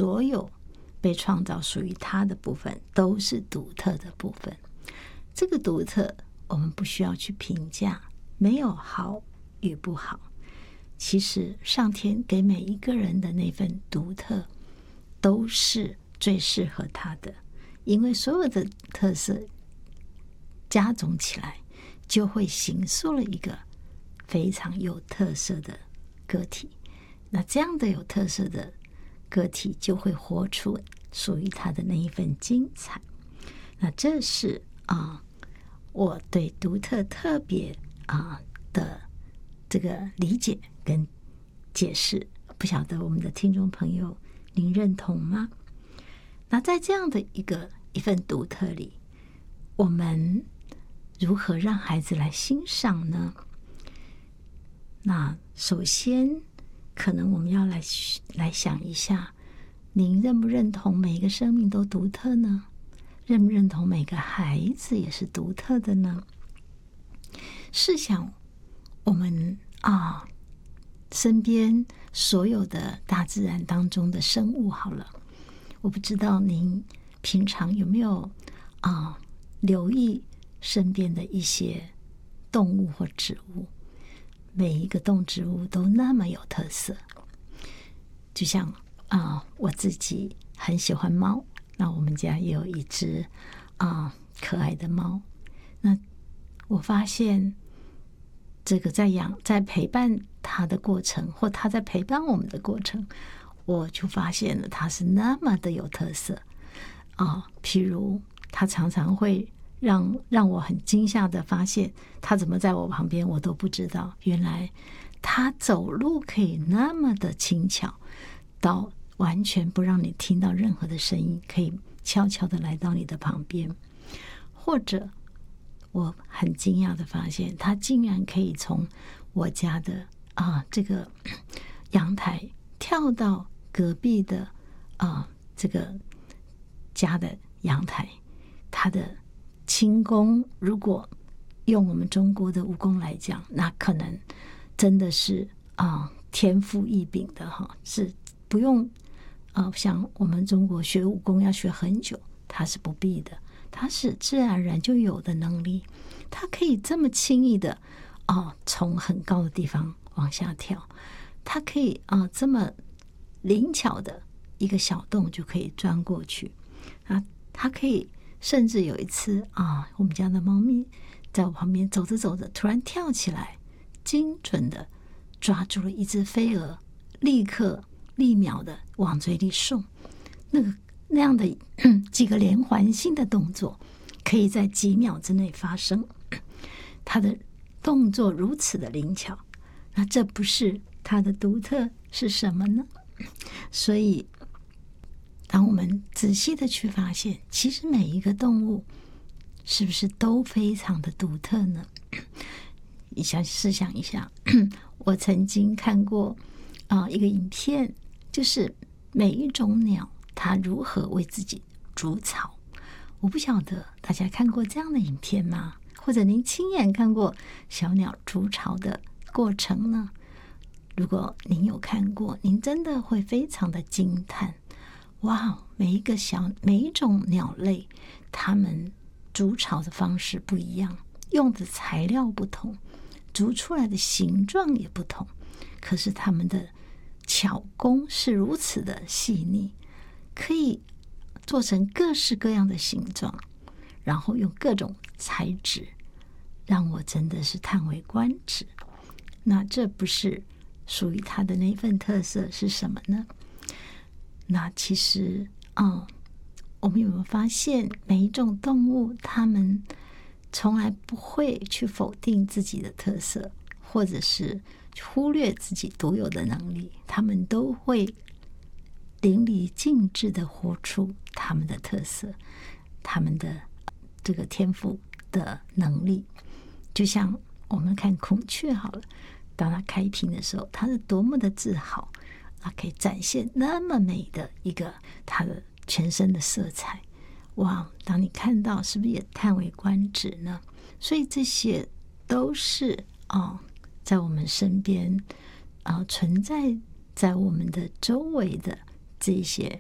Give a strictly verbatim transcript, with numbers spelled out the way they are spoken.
所有被创造属于它的部分都是独特的部分。这个独特我们不需要去评价，没有好与不好。其实上天给每一个人的那份独特都是最适合他的，因为所有的特色加总起来就会形塑了一个非常有特色的个体。那这样的有特色的个体就会活出属于他的那一份精彩。那这是啊、呃，我对独特特别啊、呃、的这个理解跟解释，不晓得我们的听众朋友您认同吗？那在这样的一个一份独特里，我们如何让孩子来欣赏呢？那首先可能我们要来来想一下，您认不认同每个生命都独特呢？认不认同每个孩子也是独特的呢？试想我们啊身边所有的大自然当中的生物好了，我不知道您平常有没有啊留意身边的一些动物或植物，每一个动植物都那么有特色。就像啊我自己很喜欢猫，那我们家也有一只啊可爱的猫。那我发现这个在养在陪伴它的过程，或它在陪伴我们的过程，我就发现了它是那么的有特色啊。譬如它常常会让让我很惊吓的发现，它怎么在我旁边我都不知道，原来它走路可以那么的轻巧，到完全不让你听到任何的声音，可以悄悄的来到你的旁边。或者我很惊讶的发现，它竟然可以从我家的啊这个阳台跳到隔壁的啊这个家的阳台。它的轻功，如果用我们中国的武功来讲，那可能真的是啊天赋异禀的哈，是不用啊像我们中国学武功要学很久，它是不必的，它是自然而然就有的能力。它可以这么轻易的啊从很高的地方往下跳，它可以啊这么灵巧的一个小洞就可以钻过去啊，它可以。甚至有一次啊，我们家的猫咪在我旁边走着走着，突然跳起来，精准的抓住了一只飞蛾，立刻立秒的往嘴里送。那个那样的几个连环性的动作，可以在几秒之内发生。它的动作如此的灵巧，那这不是它的独特是什么呢？所以当我们仔细的去发现，其实每一个动物是不是都非常的独特呢？你想试想一下，我曾经看过啊、呃、一个影片，就是每一种鸟它如何为自己筑巢。我不晓得大家看过这样的影片吗？或者您亲眼看过小鸟筑巢的过程呢？如果您有看过，您真的会非常的惊叹。哇，每一个小每一种鸟类，它们筑巢的方式不一样，用的材料不同，筑出来的形状也不同，可是它们的巧工是如此的细腻，可以做成各式各样的形状，然后用各种材质，让我真的是叹为观止。那这不是属于它的那份特色是什么呢？那其实嗯，我们有没有发现每一种动物它们从来不会去否定自己的特色，或者是忽略自己独有的能力，它们都会淋漓尽致的活出它们的特色，它们的这个天赋的能力。就像我们看孔雀好了，当它开屏的时候，它是多么的自豪，它可以展现那么美的一个它的全身的色彩。哇，当你看到是不是也叹为观止呢？所以这些都是哦，在我们身边啊、呃，存在在我们的周围的这些